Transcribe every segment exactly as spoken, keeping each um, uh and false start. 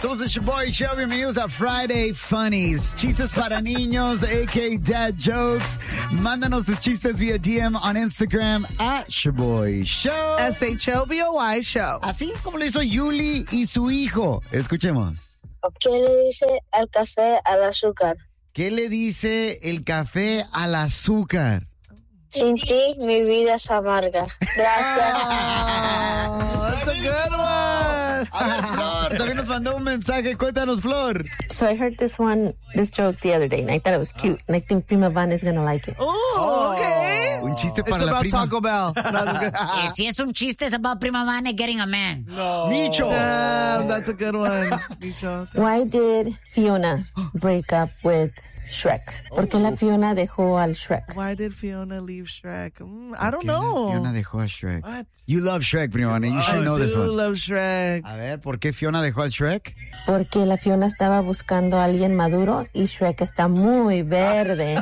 Somos el Shoboy Show. Bienvenidos a Friday Funnies. Chistes para niños, a k a. Dad Jokes. Mándanos tus chistes vía D M on Instagram at Shoboy Show. S H O B O Y Show. Así como lo hizo Yuli y su hijo. Escuchemos. ¿Qué le dice al café al azúcar? ¿Qué le dice el café al azúcar? Sin ti, mi vida es amarga. Gracias. Oh, that's a good one. A ver, Flor, también nos mandó un mensaje. Cuéntanos, Flor. So I heard this one, this joke the other day, and I thought it was cute, and I think Prima Van is going to like it. Oh, okay. Un chiste para It's la about prima. Taco Bell. No, that's good. Eh, si es un chiste, es about Prima Vane getting a man. No. Micho. Damn, that's a good one. Micho. Why did Fiona break up with Shrek? ¿Por qué la Fiona dejó al Shrek? Why did Fiona leave Shrek? Mm, I don't ¿Por qué la know. Fiona dejó a Shrek. What? You love Shrek, prima. You should I know this do one. love Shrek. A ver, ¿por qué Fiona dejó al Shrek? Porque la Fiona estaba buscando a alguien maduro y Shrek está muy verde.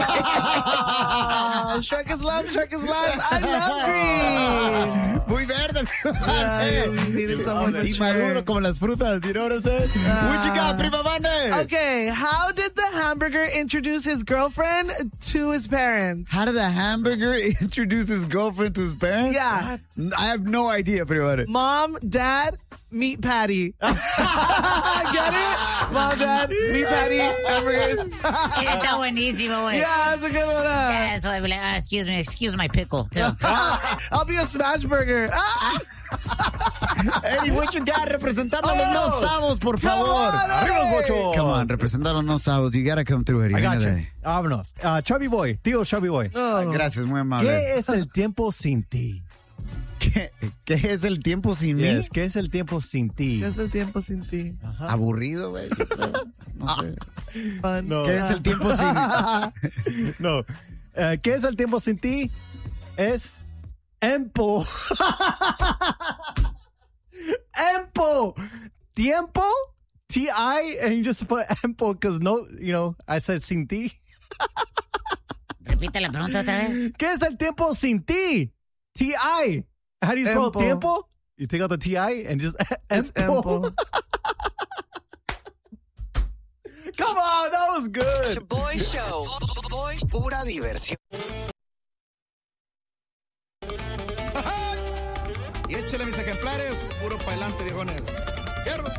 Oh, Shrek is love, Shrek is life. I love green. Muy verde. Yeah, you needed someone Y mature. maduro como las frutas. You know what I'm saying? What you got, prima Vane? Okay, how did the hamburger introduce his girlfriend to his parents? How did the hamburger introduce his girlfriend to his parents? Yeah. I have no idea, prima Vane. Mom, Dad, meat patty. Get it? Mom, Dad, meat patty, hamburgers. Está buenísimo, güey. Yeah, that's a good one. Uh. Yeah, so I'd be like, ah, excuse me, excuse my pickle, too. I'll be a smash burger. Ah! Eddie, what you got? Representando a los Oh. no sabos, por favor. on, Arriba los bochos. Come on, representando a los no sabos. You gotta come through, Eddie. I got Viene you. de- Vámonos. Uh, Chubby Boy, tío Chubby Boy. Ah, gracias, muy amable. ¿Qué es el tiempo sin ti? ¿Qué, qué es el tiempo sin mí? Yes, ¿qué es el tiempo sin ti? ¿Qué es el tiempo sin ti? Aburrido, güey. yo creo. No sé. Fun. No. ¿Qué es el tiempo sin No. Eh, ¿Qué es el tiempo sin ti? Es empo. Empo. Tiempo? T I and you just put empo because no, you know, I said sin ti. Repite la pregunta otra vez. ¿Qué es el tiempo sin ti? T I. How do you spell Empo. tiempo? You take out the T I and just It's empo. empo. Come on, that was good. Shoboy Show. Boy, Pura diversión. Y échale mis ejemplares, puro pa'lante, viejones. Fierro.